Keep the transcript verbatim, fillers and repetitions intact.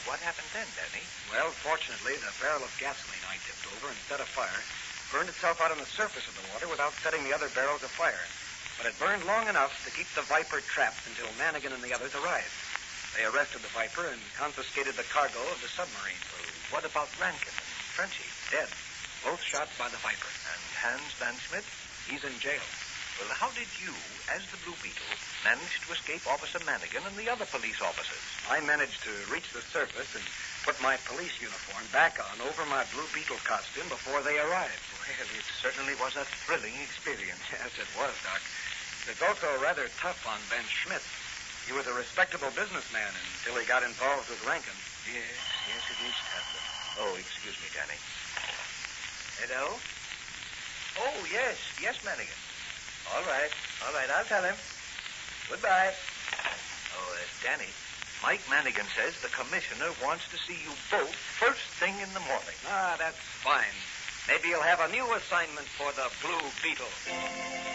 what happened then, Danny? Well, fortunately, the barrel of gasoline I tipped over and set afire burned itself out on the surface of the water without setting the other barrels afire. But it burned long enough to keep the Viper trapped until Manigan and the others arrived. They arrested the Viper and confiscated the cargo of the submarine. Well, what about Rankin and Frenchy? Dead. Both shot by the Viper. And Hans Van Smith? He's in jail. Well, how did you, as the Blue Beetle, manage to escape Officer Manigan and the other police officers? I managed to reach the surface and put my police uniform back on over my Blue Beetle costume before they arrived. Well, it certainly was a thrilling experience. Yes, it was, Doc. It's also rather tough on Ben Schmidt. He was a respectable businessman until he got involved with Rankin. Yes, yes, it is tough. Oh, excuse me, Danny. Hello? Oh, yes, yes, Manigan. All right, all right, I'll tell him. Goodbye. Oh, uh, Danny, Mike Manigan says the commissioner wants to see you both first thing in the morning. Ah, that's fine. Maybe you'll have a new assignment for the Blue Beetle.